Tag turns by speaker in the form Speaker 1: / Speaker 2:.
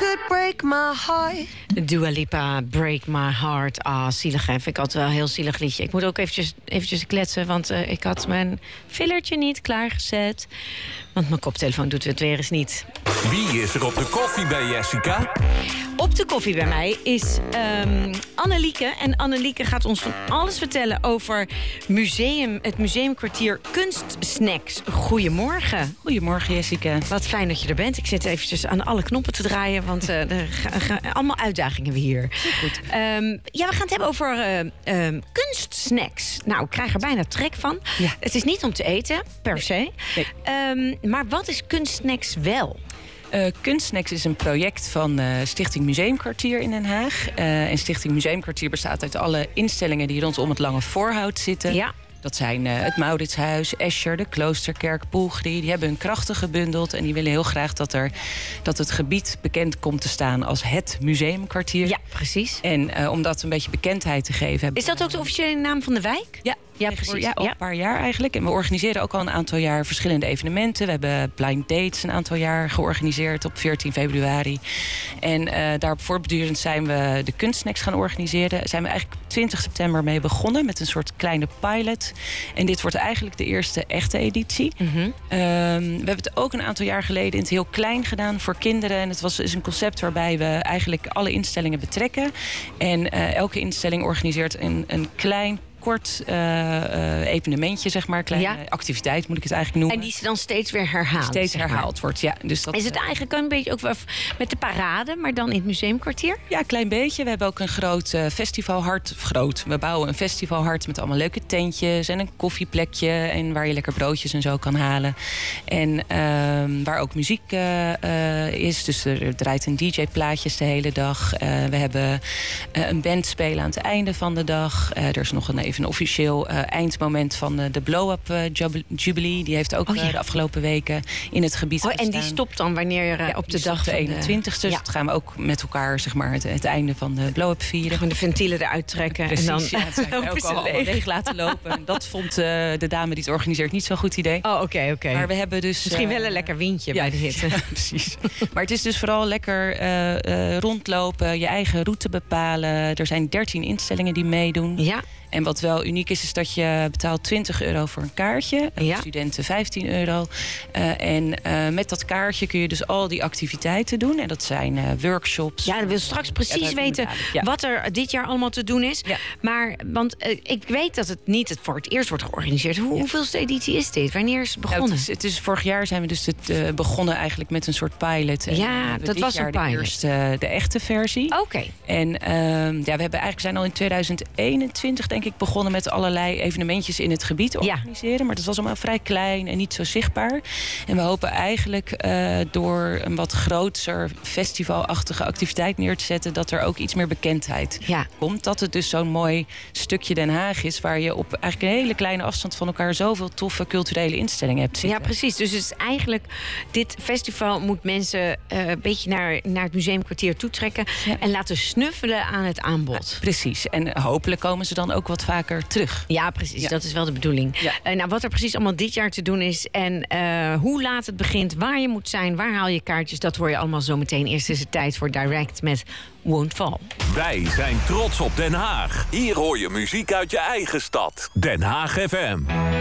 Speaker 1: could break my heart.
Speaker 2: Dua Lipa, Break My Heart. Zielig, hè? Vind ik altijd wel een heel zielig liedje. Ik moet ook eventjes kletsen, want ik had mijn fillertje niet klaargezet. Want mijn koptelefoon doet het weer eens niet.
Speaker 3: Wie is er op de koffie bij Jessica?
Speaker 2: Op de koffie bij mij is Annelieke. En Annelieke gaat ons van alles vertellen over het museumkwartier Kunstsnacks. Goedemorgen.
Speaker 4: Goedemorgen, Jessica.
Speaker 2: Wat fijn dat je er bent. Ik zit eventjes aan alle knoppen te draaien, want allemaal uitdagingen we hier.
Speaker 4: Goed.
Speaker 2: We gaan het hebben over kunstsnacks. Nou, ik krijg er bijna trek van.
Speaker 4: Ja.
Speaker 2: Het is niet om te eten, per se.
Speaker 4: Nee.
Speaker 2: Maar wat is Kunstsnacks wel?
Speaker 4: Kunstsnacks is een project van Stichting Museumkwartier in Den Haag. En Stichting Museumkwartier bestaat uit alle instellingen die rondom het Lange Voorhout zitten.
Speaker 2: Ja.
Speaker 4: Dat zijn het Mauritshuis, Escher, de Kloosterkerk, Poelgrie. Die hebben hun krachten gebundeld en die willen heel graag dat het gebied bekend komt te staan als het museumkwartier.
Speaker 2: Ja, precies.
Speaker 4: En om dat een beetje bekendheid te geven...
Speaker 2: Is dat ook de officiële naam van de wijk?
Speaker 4: Ja,
Speaker 2: precies.
Speaker 4: Ja, al een paar jaar eigenlijk. En we organiseren ook al een aantal jaar verschillende evenementen. We hebben Blind Dates een aantal jaar georganiseerd op 14 februari. En daarop voortbedurend zijn we de Kunstsnacks gaan organiseren. Daar zijn we eigenlijk 20 september mee begonnen met een soort kleine pilot. En dit wordt eigenlijk de eerste echte editie.
Speaker 2: Mm-hmm.
Speaker 4: We hebben het ook een aantal jaar geleden in het heel klein gedaan voor kinderen. En het is een concept waarbij we eigenlijk alle instellingen betrekken. En elke instelling organiseert een klein kort evenementje, zeg maar. Kleine activiteit, moet ik het eigenlijk noemen.
Speaker 2: En die dan steeds weer herhaald.
Speaker 4: Steeds herhaald wordt, ja. Dus dat,
Speaker 2: is het eigenlijk een beetje ook met de parade, maar dan in het museumkwartier?
Speaker 4: Ja, een klein beetje. We hebben ook een groot festivalhart. We bouwen een festivalhart met allemaal leuke tentjes en een koffieplekje. En waar je lekker broodjes en zo kan halen. En waar ook muziek is. Dus er draait een DJ-plaatjes de hele dag. We hebben een band spelen aan het einde van de dag. Er is nog even een officieel eindmoment van de Blow-Up Jubilee. Die heeft ook de afgelopen weken in het gebied gestaan.
Speaker 2: En die stopt dan wanneer op de dag
Speaker 4: de 21ste. Dus dat gaan we ook met elkaar, zeg maar, het einde van de Blow-Up vieren.
Speaker 2: Gewoon de ventielen eruit trekken.
Speaker 4: Precies,
Speaker 2: en dan
Speaker 4: dat zijn we ook al leeg laten lopen. Dat vond de dame die het organiseert niet zo'n goed idee.
Speaker 2: Oh, oké.
Speaker 4: Maar we hebben dus...
Speaker 2: Misschien wel een lekker windje bij de hitte.
Speaker 4: Ja, precies. Maar het is dus vooral lekker rondlopen, je eigen route bepalen. Er zijn 13 instellingen die meedoen.
Speaker 2: Ja.
Speaker 4: En wat wel uniek is dat je betaalt €20 voor een kaartje.
Speaker 2: Ja.
Speaker 4: Studenten €15. En met dat kaartje kun je dus al die activiteiten doen. En dat zijn workshops.
Speaker 2: Ja, we willen straks precies weten wat er dit jaar allemaal te doen is. Ja. Maar, want ik weet dat het niet voor het eerst wordt georganiseerd. Hoeveelste editie is dit? Wanneer is het begonnen?
Speaker 4: Het is vorig jaar zijn we dus begonnen eigenlijk met een soort pilot. En
Speaker 2: dat was een pilot.
Speaker 4: Eerst de echte versie.
Speaker 2: Oké.
Speaker 4: En we zijn al in 2021 denk ik begonnen met allerlei evenementjes in het gebied organiseren. Maar dat was allemaal vrij klein en niet zo zichtbaar. En we hopen eigenlijk door een wat groter festivalachtige activiteit neer te zetten, dat er ook iets meer bekendheid komt. Dat het dus zo'n mooi stukje Den Haag is, waar je op eigenlijk een hele kleine afstand van elkaar zoveel toffe culturele instellingen hebt zitten.
Speaker 2: Ja, precies. Dus het is eigenlijk, dit festival moet mensen een beetje naar het museumkwartier toetrekken en laten snuffelen aan het aanbod.
Speaker 4: Ja, precies. En hopelijk komen ze dan ook wat vaker terug.
Speaker 2: Ja, precies. Ja. Dat is wel de bedoeling. Ja. Wat er precies allemaal dit jaar te doen is en hoe laat het begint, waar je moet zijn, waar haal je kaartjes, dat hoor je allemaal zo meteen. Eerst is het tijd voor Direct met Won't Fall.
Speaker 3: Wij zijn trots op Den Haag. Hier hoor je muziek uit je eigen stad. Den Haag FM.